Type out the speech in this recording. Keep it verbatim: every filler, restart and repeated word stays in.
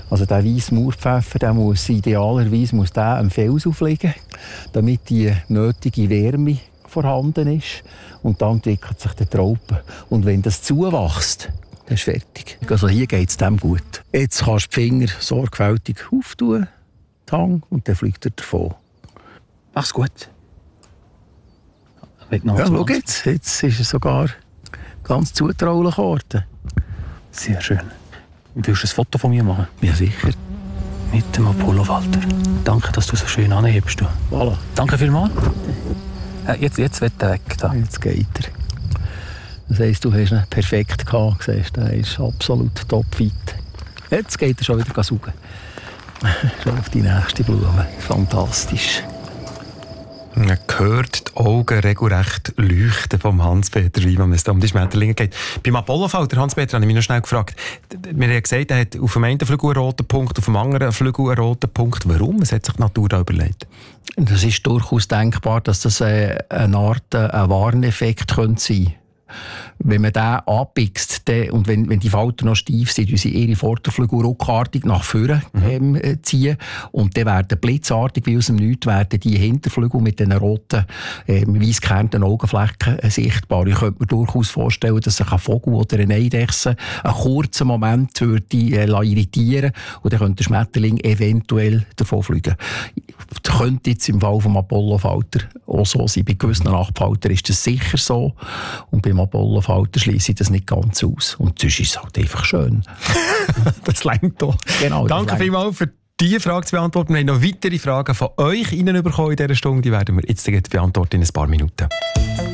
Also der weisse Mauerpfeffer, der muss idealerweise muss der am Fels aufliegen, damit die nötige Wärme vorhanden ist. Und dann entwickelt sich der Trauben. Und wenn das zuwächst, dann ist fertig. Also hier geht es dem gut. Jetzt kannst du die Finger sorgfältig auftun, die Hand, und dann fliegt er davon. Mach's gut. Ja, schau jetzt, jetzt ist es sogar ganz zutraulich geworden. Sehr schön. Willst du ein Foto von mir machen? Ja, sicher. Mit dem Apollo-Falter. Danke, dass du so schön anhebst. Voilà. Danke vielmals. Jetzt, jetzt wird er weg. Da. Jetzt geht er. Das heisst, du hast ihn perfekt gehabt. Siehst, er ist absolut topfit. Jetzt geht er schon wieder saugen. Schon auf die nächste Blume. Fantastisch. Man hört die Augen regelrecht leuchten vom Hans-Peter Wyman, wenn es um die Schmetterlinge geht. Beim Apollo-Falter, Hans-Peter, habe ich mich noch schnell gefragt. Wir haben gesagt, er hat auf dem einen Flügel einen roten Punkt, auf dem anderen Flügel einen roten Punkt. Warum? Was hat sich die Natur da überlegt? Das ist durchaus denkbar, dass das eine Art ein Warneffekt könnte sein. Wenn man den anpickst und wenn, wenn die Falter noch steif sind, sie ihre Vorderflügel ruckartig nach vorne ähm, mhm. ziehen und dann werden blitzartig wie aus dem Nichts werden die Hinterflügel mit den roten, ähm, weiss gekernten Augenflecken äh, sichtbar. Ich könnte mir durchaus vorstellen, dass sich ein Vogel oder eine Eidechse einen kurzen Moment würde, äh, irritieren und dann könnte der Schmetterling eventuell davon fliegen. Das könnte jetzt im Fall vom Apollo-Falter auch so sein. Bei gewissen Nachtfaltern ist das sicher so und beim Apollo-Falter schließe ich das nicht ganz aus. Und sonst ist es halt einfach schön. Das reicht doch. Genau, danke vielmals für diese Frage zu beantworten. Wir haben noch weitere Fragen von euch reinbekommen in dieser Stunde. Die werden wir jetzt beantworten in ein paar Minuten.